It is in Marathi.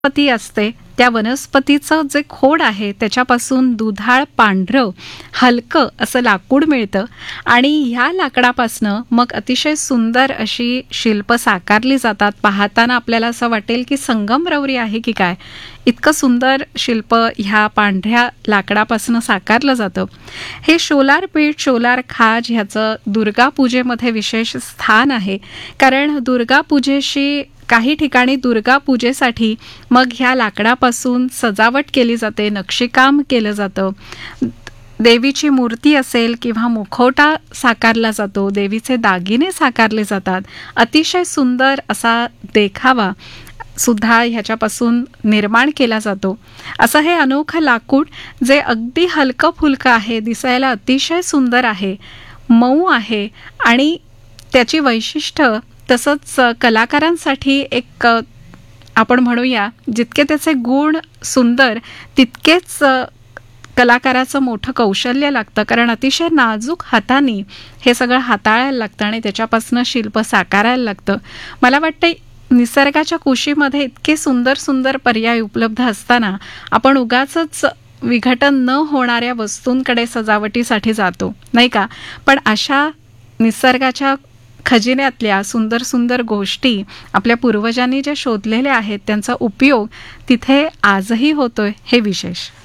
वनस्पती असते त्या वनस्पतीचं जे खोड आहे त्याच्यापासून दुधाळ पांढरं हलकं असं लाकूड मिळतं आणि ह्या लाकडापासनं मग अतिशय सुंदर अशी शिल्प साकारली जातात. पाहताना आपल्याला असं वाटेल की संगमरवरी आहे की काय, इतकं सुंदर शिल्प ह्या पांढऱ्या लाकडापासनं साकारलं जातं. हे शोलार पीठ शोलार खाज ह्याचं दुर्गा पूजेमध्ये विशेष स्थान आहे, कारण दुर्गा पूजेशी काही ठिकाणी दुर्गा पूजेसाठी मग ह्या लाकडापासून सजावट केली जाते, नक्षीकाम केलं जातं. देवीची मूर्ती असेल किंवा मुखवटा साकारला जातो, देवीचे दागिने साकारले जातात. अतिशय सुंदर असा देखावा सुद्धा ह्याच्यापासून निर्माण केला जातो. असं हे अनोखं लाकूड जे अगदी हलकं फुलकं आहे, दिसायला अतिशय सुंदर आहे, मऊ आहे आणि त्याची वैशिष्ट्य तसंच कलाकारांसाठी एक आपण म्हणूया जितके त्याचे गुण सुंदर तितकेच कलाकाराचं मोठं कौशल्य लागतं, कारण अतिशय नाजूक हाताने हे सगळं हाताळायला लागतं आणि त्याच्यापासून शिल्प साकारायला लागतं. मला वाटतं निसर्गाच्या कुशीमध्ये इतके सुंदर सुंदर पर्याय उपलब्ध असताना आपण उगाचच विघटन न होणाऱ्या वस्तूंकडे सजावटीसाठी जातो, नाही का? पण अशा निसर्गाच्या खजिन्यातल्या सुंदर सुंदर गोष्टी आपल्या पूर्वजांनी ज्या शोधलेल्या आहेत त्यांचा उपयोग तिथे आजही होतोय, हे विशेष.